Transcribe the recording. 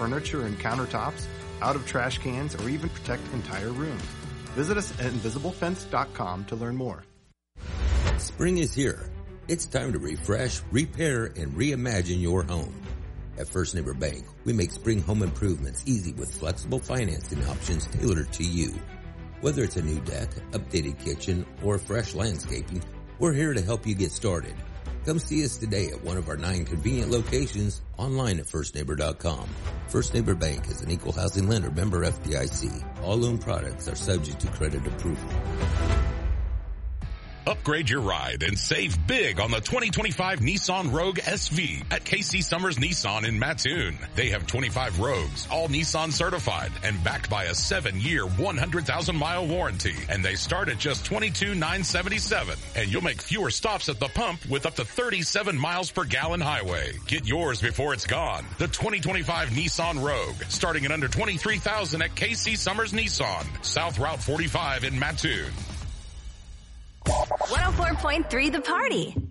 furniture and countertops, out of trash cans, or even protect entire rooms. Visit us at invisiblefence.com to learn more. Spring is here. It's time to refresh, repair, and reimagine your home. At First Neighbor Bank, we make spring home improvements easy with flexible financing options tailored to you. Whether it's a new deck, updated kitchen, or fresh landscaping, we're here to help you get started. Come see us today at one of our 9 convenient locations, online at firstneighbor.com. First Neighbor Bank is an equal housing lender, member FDIC. All loan products are subject to credit approval. Upgrade your ride and save big on the 2025 Nissan Rogue SV at KC Summers Nissan in Mattoon. They have 25 Rogues, all Nissan certified and backed by a 7-year, 100,000-mile warranty. And they start at just $22,977. And you'll make fewer stops at the pump with up to 37 miles per gallon highway. Get yours before it's gone. The 2025 Nissan Rogue, starting at under $23,000 at KC Summers Nissan, South Route 45 in Mattoon. 104.3 The Party.